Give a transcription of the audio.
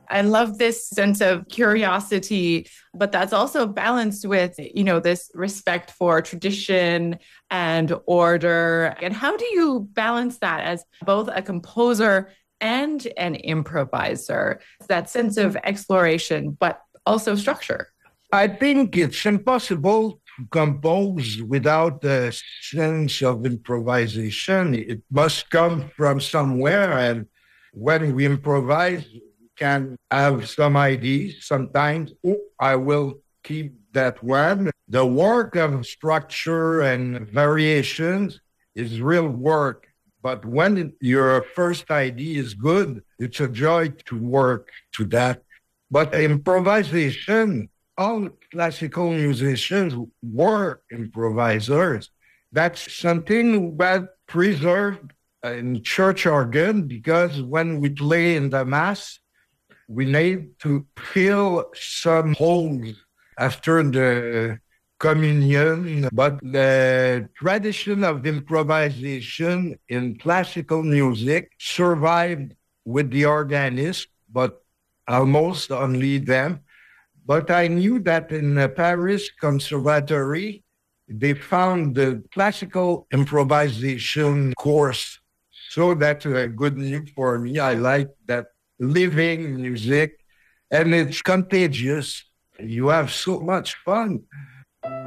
I love this sense of curiosity, but that's also balanced with, this respect for tradition and order. And how do you balance that as both a composer and an improviser? That sense of exploration, but also structure. I think it's impossible to compose without a sense of improvisation. It must come from somewhere. And when we improvise, we can have some ideas. Sometimes, oh, I will keep that one. The work of structure and variations is real work. But when your first idea is good, it's a joy to work to that. But improvisation, all classical musicians were improvisers. That's something that preserved in church organ because when we play in the mass, we need to fill some holes after the communion. But the tradition of improvisation in classical music survived with the organist, but almost only them. But I knew that in the Paris Conservatory, they found the classical improvisation course. So that's a good news for me. I like that living music, and it's contagious. You have so much fun.